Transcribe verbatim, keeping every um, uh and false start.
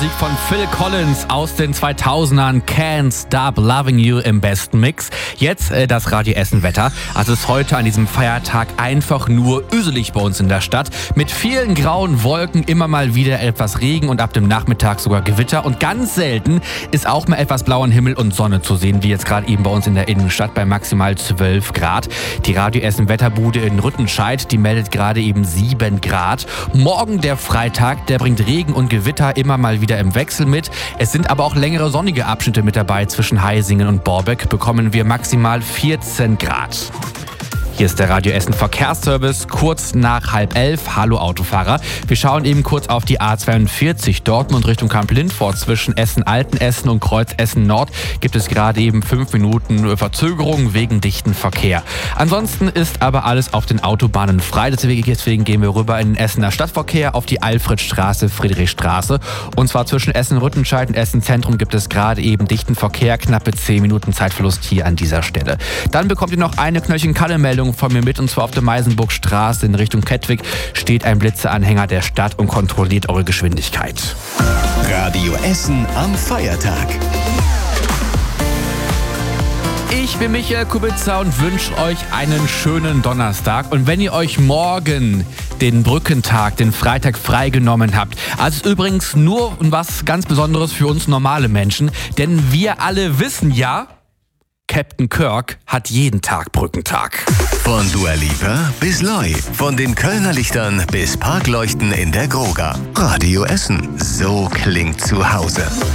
Musik von Phil Collins aus den zweitausendern. Can't Stop Loving You im besten Mix. Jetzt äh, das Radio Essen Wetter. Also ist heute an diesem Feiertag einfach nur üselig bei uns in der Stadt. Mit vielen grauen Wolken, immer mal wieder etwas Regen und ab dem Nachmittag sogar Gewitter. Und ganz selten ist auch mal etwas blauen Himmel und Sonne zu sehen, wie jetzt gerade eben bei uns in der Innenstadt bei maximal zwölf Grad. Die Radio Essen Wetterbude in Rüttenscheid, die meldet gerade eben sieben Grad. Morgen der Freitag, der bringt Regen und Gewitter immer mal wieder im Wechsel mit. Es sind aber auch längere sonnige Abschnitte mit dabei. Zwischen Heisingen und Borbeck bekommen wir maximal vierzehn Grad. Hier ist der Radio Essen Verkehrsservice, kurz nach halb elf. Hallo Autofahrer. Wir schauen eben kurz auf die A zweiundvierzig Dortmund Richtung Kamp-Lindfort. Zwischen Essen-Altenessen und Kreuz Essen-Nord gibt es gerade eben fünf Minuten Verzögerung wegen dichten Verkehr. Ansonsten ist aber alles auf den Autobahnen frei. Deswegen gehen wir rüber in den Essener Stadtverkehr auf die Alfredstraße, Friedrichstraße. Und zwar zwischen Essen-Rüttenscheid und Essen-Zentrum gibt es gerade eben dichten Verkehr. Knappe zehn Minuten Zeitverlust hier an dieser Stelle. Dann bekommt ihr noch eine Knöllchen-Kalle-Meldung von mir mit, und zwar auf der Meisenburgstraße in Richtung Kettwig steht ein Blitzeanhänger der Stadt und kontrolliert eure Geschwindigkeit. Radio Essen am Feiertag. Ich bin Michael Kubitzer und wünsche euch einen schönen Donnerstag. Und wenn ihr euch morgen den Brückentag, den Freitag freigenommen habt, also übrigens nur was ganz Besonderes für uns normale Menschen, denn wir alle wissen ja, Captain Kirk hat jeden Tag Brückentag. Von Dua Lipa bis Loi, von den Kölner Lichtern bis Parkleuchten in der Groga. Radio Essen, so klingt zu Hause.